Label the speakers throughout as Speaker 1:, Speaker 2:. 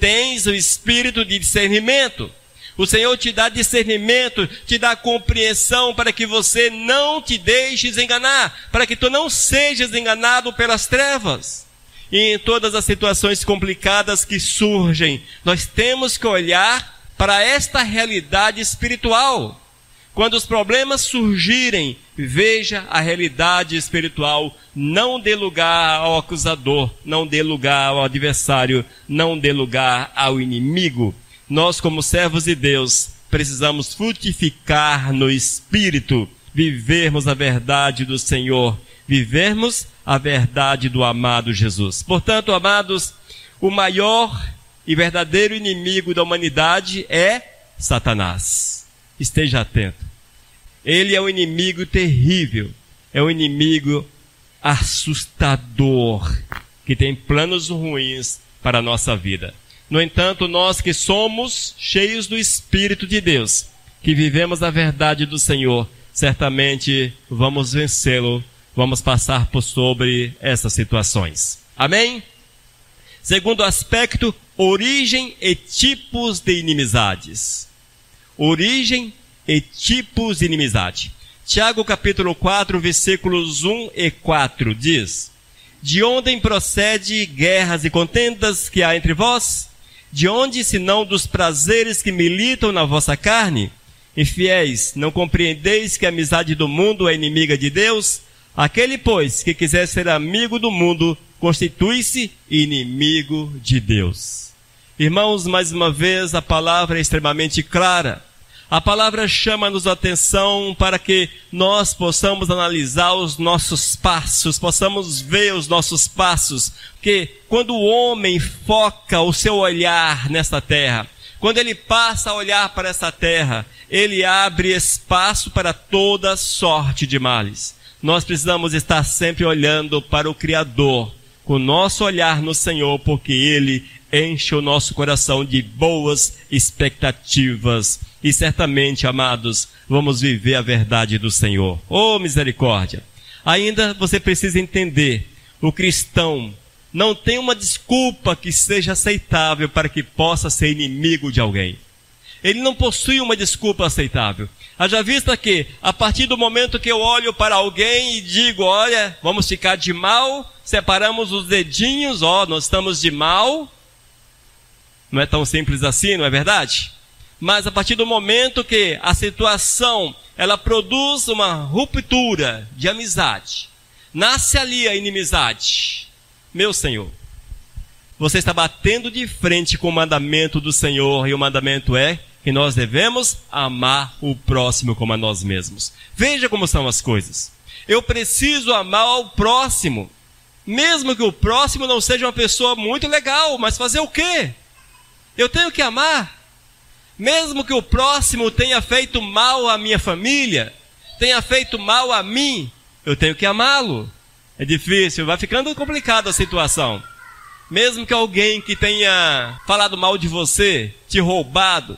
Speaker 1: tens o espírito de discernimento. O Senhor te dá discernimento, te dá compreensão para que você não te deixes enganar, para que tu não sejas enganado pelas trevas. E em todas as situações complicadas que surgem, nós temos que olhar para esta realidade espiritual. Quando os problemas surgirem, veja a realidade espiritual. Não dê lugar ao acusador, não dê lugar ao adversário, não dê lugar ao inimigo. Nós, como servos de Deus, precisamos frutificar no Espírito, vivermos a verdade do Senhor, vivermos a verdade do amado Jesus. Portanto, amados, o maior e verdadeiro inimigo da humanidade é Satanás. Esteja atento. Ele é um inimigo terrível, é um inimigo assustador, que tem planos ruins para a nossa vida. No entanto, nós que somos cheios do Espírito de Deus, que vivemos a verdade do Senhor, certamente vamos vencê-lo, vamos passar por sobre essas situações. Amém? Segundo aspecto, origem e tipos de inimizades. Origem e tipos de inimizade. Tiago capítulo 4, versículos 1 e 4 diz: De onde procede guerras e contendas que há entre vós? De onde, senão dos prazeres que militam na vossa carne? Infiéis, não compreendeis que a amizade do mundo é inimiga de Deus? Aquele, pois, que quiser ser amigo do mundo, constitui-se inimigo de Deus. Irmãos, mais uma vez, a palavra é extremamente clara. A palavra chama-nos a atenção para que nós possamos analisar os nossos passos, possamos ver os nossos passos. Porque quando o homem foca o seu olhar nesta terra, quando ele passa a olhar para essa terra, ele abre espaço para toda sorte de males. Nós precisamos estar sempre olhando para o Criador, com o nosso olhar no Senhor, porque Ele enche o nosso coração de boas expectativas. E certamente, amados, vamos viver a verdade do Senhor. Oh, misericórdia! Ainda você precisa entender, o cristão não tem uma desculpa que seja aceitável para que possa ser inimigo de alguém. Ele não possui uma desculpa aceitável. Haja vista que, a partir do momento que eu olho para alguém e digo, olha, vamos ficar de mal, separamos os dedinhos, nós estamos de mal. Não é tão simples assim, não é verdade? Mas a partir do momento que a situação, ela produz uma ruptura de amizade, nasce ali a inimizade. Meu Senhor, você está batendo de frente com o mandamento do Senhor, e o mandamento é que nós devemos amar o próximo como a nós mesmos. Veja como são as coisas. Eu preciso amar o próximo, mesmo que o próximo não seja uma pessoa muito legal, mas fazer o quê? Eu tenho que amar. Mesmo que o próximo tenha feito mal à minha família, tenha feito mal a mim, eu tenho que amá-lo. É difícil, vai ficando complicada a situação. Mesmo que alguém que tenha falado mal de você, te roubado,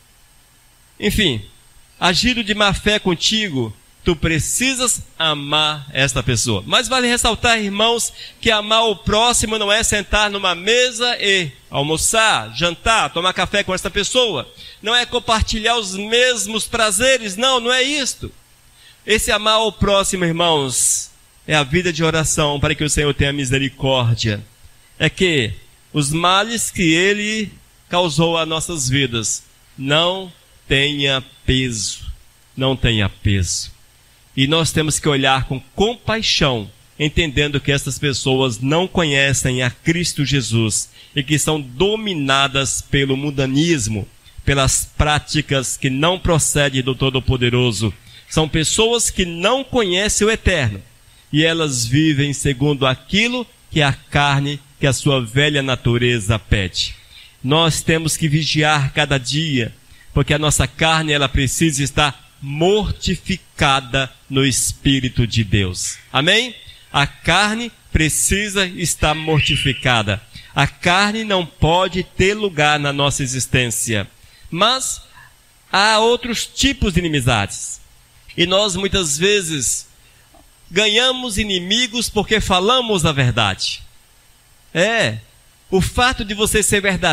Speaker 1: enfim, agido de má fé contigo, tu precisas amar esta pessoa. Mas vale ressaltar, irmãos, que amar o próximo não é sentar numa mesa e almoçar, jantar, tomar café com esta pessoa. Não é compartilhar os mesmos prazeres, não é isto. Esse amar o próximo, irmãos, é a vida de oração para que o Senhor tenha misericórdia. É que os males que Ele causou a nossas vidas não tenha peso, não tenha peso. E nós temos que olhar com compaixão, entendendo que essas pessoas não conhecem a Cristo Jesus e que são dominadas pelo mundanismo, pelas práticas que não procedem do Todo-Poderoso. São pessoas que não conhecem o Eterno e elas vivem segundo aquilo que a carne, que a sua velha natureza pede. Nós temos que vigiar cada dia, porque a nossa carne, ela precisa estar mortificada no Espírito de Deus. Amém? A carne precisa estar mortificada. A carne não pode ter lugar na nossa existência. Mas há outros tipos de inimizades. E nós muitas vezes ganhamos inimigos porque falamos a verdade. O fato de você ser verdadeiro